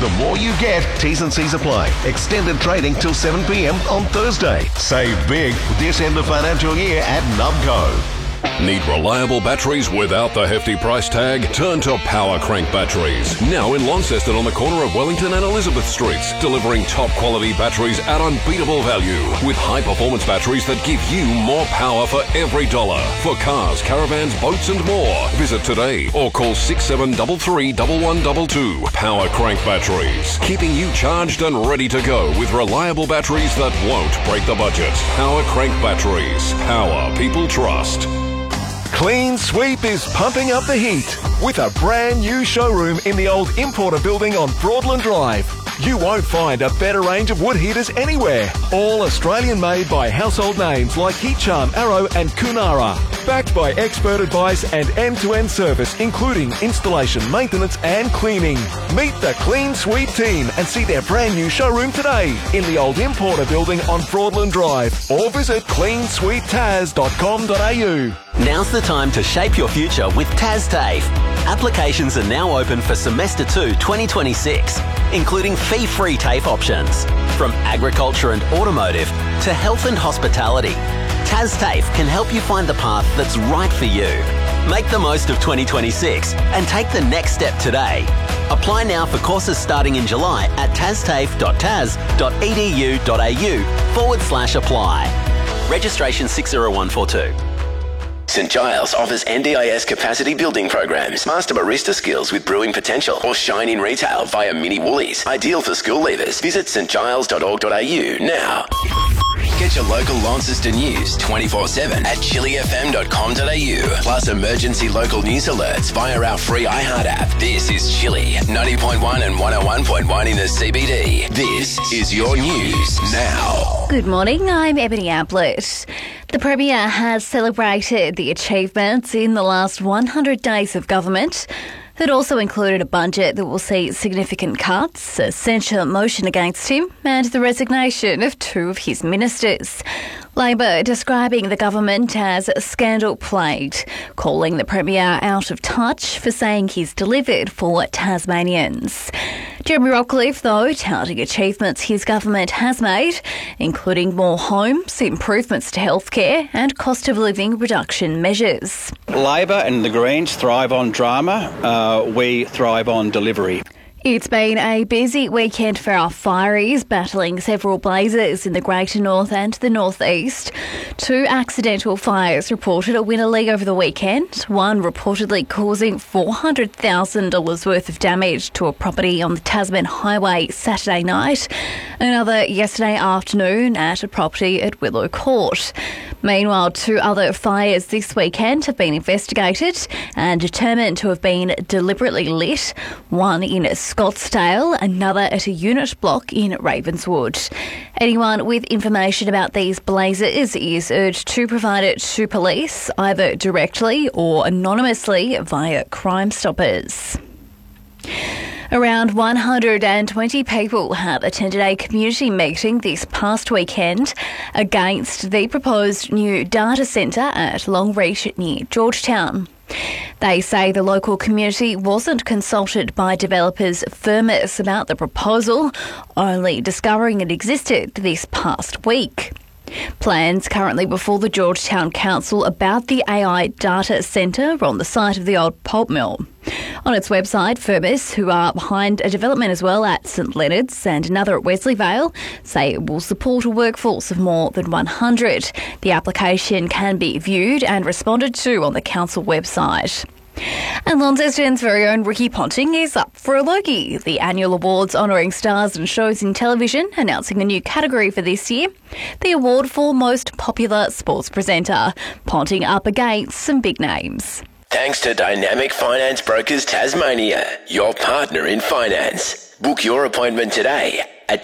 The more you get, T's and C's apply. Extended trading till 7 p.m. on Thursday. Save big this end of financial year at Nubco. Need reliable batteries without the hefty price tag? Turn to Power Crank Batteries. Now in Launceston on the corner of Wellington and Elizabeth Streets. Delivering top quality batteries at unbeatable value. With high performance batteries that give you more power for every dollar. For cars, caravans, boats and more. Visit today or call 6733 1122. Power Crank Batteries. Keeping you charged and ready to go with reliable batteries that won't break the budget. Power Crank Batteries. Power people trust. Clean Sweep is pumping up the heat with a brand new showroom in the old Importer building on Broadland Drive. You won't find a better range of wood heaters anywhere. All Australian made by household names like Heat Charm, Arrow and Kunara. Backed by expert advice and end-to-end service including installation, maintenance and cleaning. Meet the Clean Sweep team and see their brand new showroom today in the old Importer building on Broadland Drive or visit cleansweeptaz.com.au. Now's the time to shape your future with TASTAFE. Applications are now open for Semester 2 2026, including fee-free TAFE options. From agriculture and automotive to health and hospitality, TASTAFE can help you find the path that's right for you. Make the most of 2026 and take the next step today. Apply now for courses starting in July at tastafe.tas.edu.au/apply. Registration 60142. St Giles offers NDIS capacity building programs, master barista skills with brewing potential, or shine in retail via Mini Woolies. Ideal for school leavers. Visit stgiles.org.au now. Get your local Launceston news 24/7 at chillyfm.com.au. Plus emergency local news alerts via our free iHeart app. This is Chilly 90.1 and 101.1 in the CBD. This is your news now. Good morning, I'm Ebony Ablett. The Premier has celebrated the achievements in the last 100 days of government. That also included a budget that will see significant cuts, a censure motion against him, and the resignation of 2 of his ministers. Labor describing the government as scandal-plagued, calling the Premier out of touch for saying he's delivered for Tasmanians. Jeremy Rockcliffe, though, touting achievements his government has made, including more homes, improvements to healthcare and cost of living reduction measures. Labor and the Greens thrive on drama. We thrive on delivery. It's been a busy weekend for our fireys, battling several blazes in the Greater North and the North East. 2 accidental fires reported at Winnerlee over the weekend, one reportedly causing $400,000 worth of damage to a property on the Tasman Highway Saturday night, another yesterday afternoon at a property at Willow Court. Meanwhile, 2 other fires this weekend have been investigated and determined to have been deliberately lit, one in Scottsdale, another at a unit block in Ravenswood. Anyone with information about these blazes is urged to provide it to police, either directly or anonymously via Crime Stoppers. Around 120 people have attended a community meeting this past weekend against the proposed new data centre at Longreach near Georgetown. They say the local community wasn't consulted by developers Firmus about the proposal, only discovering it existed this past week. Plans currently before the Georgetown Council about the AI data centre on the site of the old pulp mill. On its website, Firmus, who are behind a development as well at St Leonard's and another at Wesleyvale, say it will support a workforce of more than 100. The application can be viewed and responded to on the council website. And Launceston's very own Ricky Ponting is up for a Logie. The annual awards honouring stars and shows in television, announcing a new category for this year, the award for most popular sports presenter. Ponting up against some big names. Thanks to Dynamic Finance Brokers Tasmania, your partner in finance. Book your appointment today at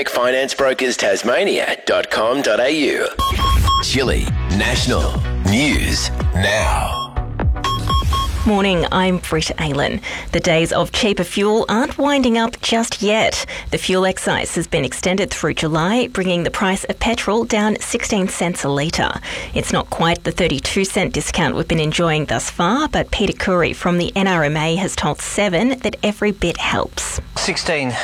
dynamicfinanceBrokersTasmania.com.au. Chilly National News Now. Morning, I'm Britt Aylen. The days of cheaper fuel aren't winding up just yet. The fuel excise has been extended through July, bringing the price of petrol down 16 cents a litre. It's not quite the 32-cent discount we've been enjoying thus far, but Peter Curry from the NRMA has told Seven that every bit helps. 16